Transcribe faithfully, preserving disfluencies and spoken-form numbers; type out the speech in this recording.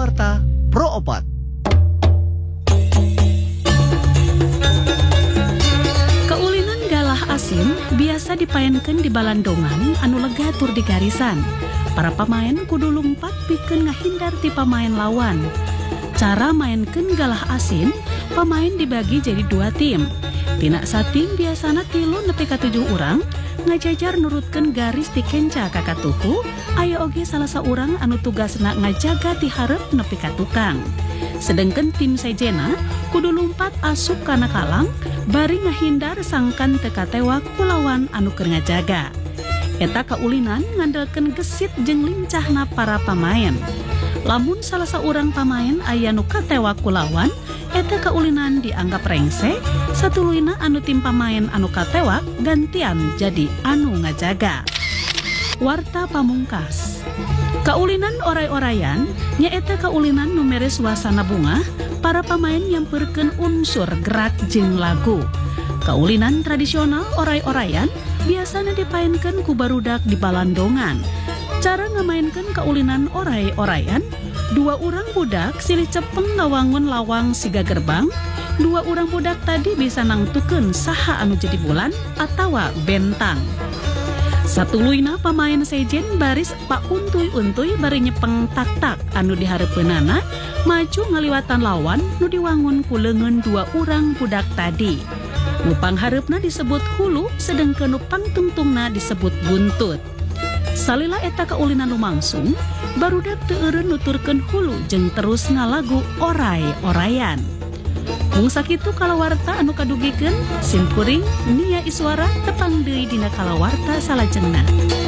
Kalawarta Pro Opat. Kaulinan galah asin biasa dipaenkeun di balandongan anu lega tur di garisan. Para pamain kudu lumpat pikeun ngahindar ti pamain lawan. Cara mainkeun galah asin, pamain dibagi jadi dua tim. Tina satim biasana tilu nepi ka tujuh urang ngajajar nurutkeun garis ti kenca ka katuhu, aya oge salah saurang anu tugasna ngajaga ti hareup nepi ka tukang. Sedengkeun tim sejena kudu lumpat asup kana kalang bari ngahindar sangkan teu katewak ku lawan anu keur ngajaga. Eta kaulinan ngandelkeun gesit jeung lincahna para pamain. Lamun salah saurang pamain aya nu katewak ku lawan, eta kaulinan dianggap rengse, satuluina anu tim pamain anu katewak gantian jadi anu ngajaga. Warta pamungkas. Kaulinan oray-orayan nyaeta kaulinan nu mere suasana bunga, para pamain nyamperkeun unsur gerak jeung lagu. Kaulinan tradisional oray-orayan biasana dipaenkeun ku barudak di balandongan. Cara ngamainkeun kaulinan oray-orayan, dua urang budak silih cepeng ngawangun lawang siga gerbang, dua urang budak tadi bisa nangtukeun saha anu jadi bulan atawa bentang. Satuluina pamain sejen baris pauntuy-untuy bari nyepeng tak-tak anu dihareupeunana maju ngaliwatan lawan nu diwangun ku leungeun dua urang budak tadi. Nu panghareupna disebut hulu sedengkeun nu pangtungtungna disebut buntut. Salila eta kaulinan lumangsung, barudak teu eureun nuturkeun hulu jeung terus ngalagu oray-orayan. Mung sakitu kalawarta anu kadugikeun, simkuring Nia Iswara tepang deui dina kalawarta salajengna.